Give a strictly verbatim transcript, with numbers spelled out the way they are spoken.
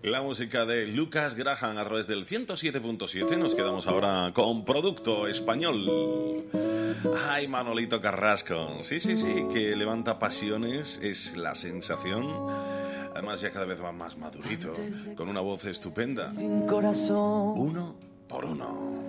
La música de Lucas Graham a través del ciento siete punto siete. Nos quedamos ahora con Producto Español. Ay, Manolito Carrasco. Sí, sí, sí, que levanta pasiones, es la sensación. Además ya cada vez va más madurito, con una voz estupenda. Uno por uno.